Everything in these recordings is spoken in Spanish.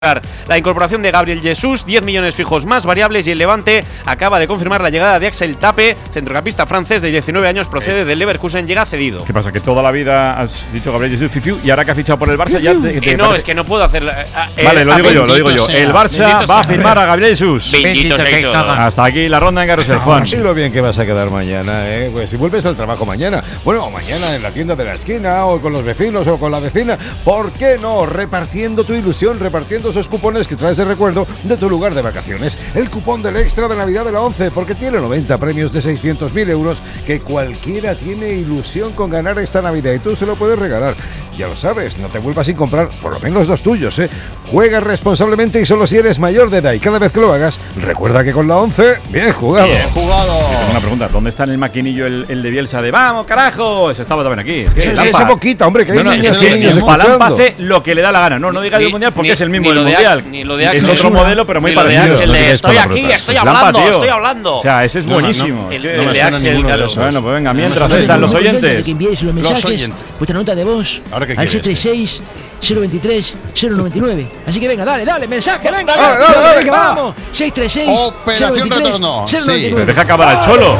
La incorporación de Gabriel Jesús, 10 millones fijos más variables, y el Levante acaba de confirmar la llegada de Axel Tape, centrocampista francés de 19 años, procede del Leverkusen, llega cedido. ¿Qué pasa? Que toda la vida has dicho Gabriel Jesús, Fifiu, y ahora que ha fichado por el Barça ya no, es que no puedo hacer. Vale, lo digo yo. El Barça va a firmar a Gabriel Jesús. Bendito sea. Hasta aquí la ronda en Carrusel, Juan. Sí, lo bien que vas a quedar mañana, pues si vuelves al trabajo mañana, bueno, o mañana en la tienda de la esquina, o con los vecinos, o con la vecina, ¿por qué no? Repartiendo tu ilusión, repartiendo esos cupones que traes de recuerdo de tu lugar de vacaciones. El cupón del extra de Navidad de la 11, porque tiene 90 premios de 600.000 euros que cualquiera tiene ilusión con ganar esta Navidad y tú se lo puedes regalar. Ya lo sabes, no te vuelvas sin comprar por lo menos los tuyos, Juega responsablemente y solo si eres mayor de edad, y cada vez que lo hagas, recuerda que con la 11, bien jugado. Bien jugado. Tengo una pregunta, ¿dónde está en el maquinillo el de Bielsa de ¡vamos, carajo! Ese estaba también aquí. Es que ese boquita, hombre, que hay niños Palampa hace lo que le da la gana. No diga del Mundial porque es el mismo del Mundial. Es otro modelo, pero muy parecido. Estoy aquí, estoy hablando. O sea, ese es buenísimo. El de Axel, bueno, pues venga, mientras están los oyentes. Los oyentes. Vuestra nota de voz al 736 023 099. Así que venga, dale, mensaje, venga, vamos. 636 Operación Retorno. Pero deja acabar al Cholo.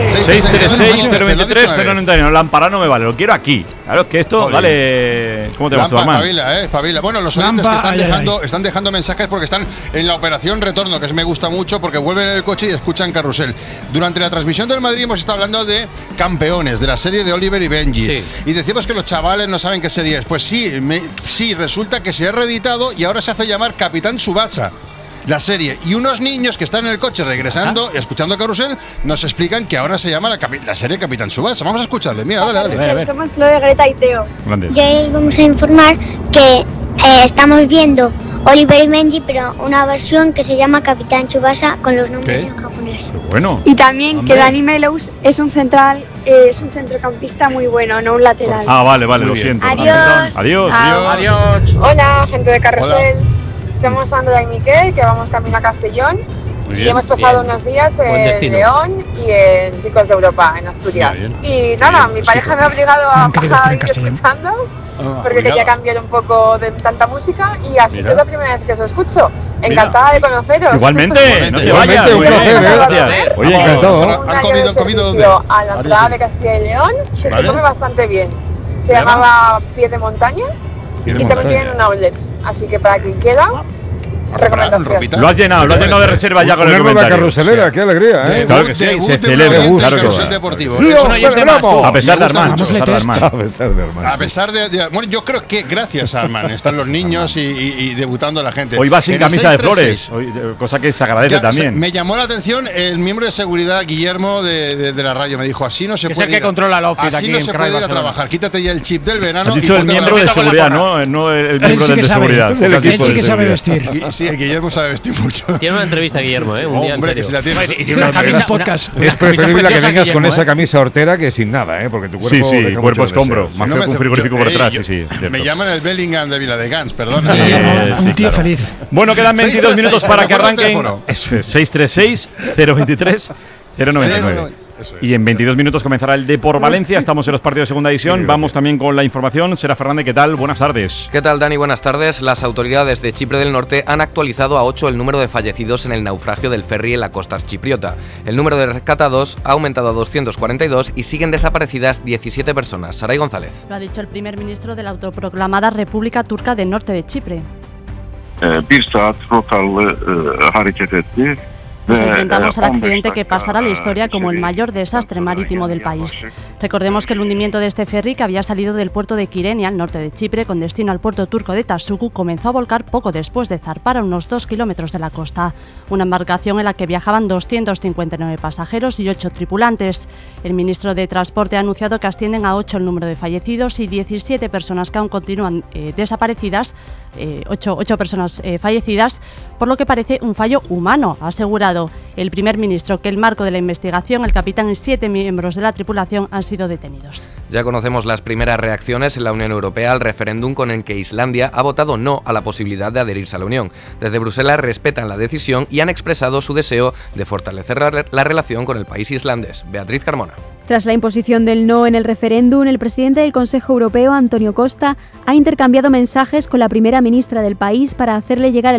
636 023 099. Lámpara no me vale, lo quiero aquí. Claro, es que esto vale. ¿Cómo te vas tú, Armand? Espabila. Bueno, los oyentes que están dejando mensajes porque están en la Operación Retorno, que me gusta mucho porque vuelven en el coche y escuchan Carrusel. Durante la transmisión del Madrid hemos estado hablando de Campeones, de la serie de Oliver y Benji. Sí. Y decimos que los chavales no saben qué serie es. Pues sí, resulta que se ha reeditado y ahora se hace llamar Capitán Tsubasa, la serie. Y unos niños que están en el coche regresando, escuchando Carrusel, nos explican que ahora se llama la serie Capitán Tsubasa. Vamos a escucharle, mira, dale. Somos Chloe, Greta y Teo. Grandes. Y hoy os vamos a informar que estamos viendo Oliver y Benji, pero una versión que se llama Capitán Tsubasa con los nombres en japonés. Bueno. Y también que Dani Melos es un centrocampista muy bueno, no un lateral. Vale, lo siento. Adiós. Adiós. Hola, gente de Carrusel. Somos Sandra y Miquel, que vamos camino a Castellón. Y hemos pasado unos días en León y en Picos de Europa, en Asturias. Y nada, mi pareja me ha obligado a bajar y escuchándoos, porque quería cambiar un poco de tanta música, y así que es la primera vez que os escucho. Encantada de conoceros. Igualmente, no te vayas. Gracias. Oye, encantado. ¿Han comido a la entrada de Castilla y León, que se come bastante bien. Se llamaba Pie de Montaña y también tienen un outlet. Así que para quien quiera, recomendación. Lo has llenado de reserva ya con el comentario. La carruselera, qué alegría, Claro que sí, se celebra. Claro que sí. Deportivo. A pesar de Armand. A pesar de bueno, yo creo que gracias a Armand están los niños y debutando la gente. Hoy va sin camisa de flores, cosa que se agradece también. Me llamó la atención el miembro de seguridad, Guillermo, de la radio. Me dijo, así no se puede. Es el que controla el outfit así aquí. No se puede ir a trabajar. Quítate ya el chip del verano. Has dicho el miembro de seguridad, no el miembro de seguridad. Él sí que sabe vestir. Sí, el Guillermo sabe vestir mucho. Tiene una entrevista, Guillermo, un día hombre, que si la tienes. Y una camisa podcast. Es preferible que vengas con esa camisa hortera que sin nada, porque tu cuerpo. Sí, el cuerpo escombro. Más que un frigorífico por detrás, sí. Me llaman el Bellingham de Viladegans, perdona. Un tío feliz. Bueno, quedan 22 minutos para que arranquen. 636 023 099. Y en 22 minutos comenzará el Depor Valencia. Estamos en los partidos de segunda división. Vamos también con la información. Sera Fernández, ¿qué tal? Buenas tardes. ¿Qué tal, Dani? Buenas tardes. Las autoridades de Chipre del Norte han actualizado a 8 el número de fallecidos en el naufragio del ferry en la costa chipriota. El número de rescatados ha aumentado a 242 y siguen desaparecidas 17 personas. Saray González. Lo ha dicho el primer ministro de la autoproclamada República Turca del Norte de Chipre. Nos enfrentamos al accidente que pasará a la historia como el mayor desastre marítimo del país. Recordemos que el hundimiento de este ferry, que había salido del puerto de Kyrenia, al norte de Chipre, con destino al puerto turco de Tasuku, comenzó a volcar poco después de zarpar a unos 2 kilómetros de la costa. Una embarcación en la que viajaban 259 pasajeros y 8 tripulantes. El ministro de Transporte ha anunciado que ascienden a 8 el número de fallecidos y 17 personas que aún continúan desaparecidas, 8 personas fallecidas, por lo que parece un fallo humano, ha asegurado el primer ministro que en el marco de la investigación el capitán y 7 miembros de la tripulación han sido detenidos. Ya conocemos las primeras reacciones en la Unión Europea al referéndum con el que Islandia ha votado no a la posibilidad de adherirse a la Unión. Desde Bruselas respetan la decisión y han expresado su deseo de fortalecer la relación con el país islandés. Beatriz Carmona. Tras la imposición del no en el referéndum, el presidente del Consejo Europeo, Antonio Costa, ha intercambiado mensajes con la primera ministra del país para hacerle llegar el